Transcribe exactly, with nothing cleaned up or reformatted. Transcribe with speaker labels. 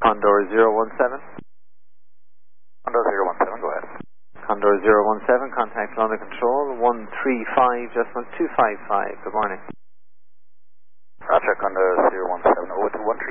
Speaker 1: Condor zero one seven.
Speaker 2: Condor zero one seven, go ahead.
Speaker 1: Condor zero one seven, contact London Control, one three five, just one two five five. Good morning.
Speaker 2: Roger, Condor zero one seven, over to one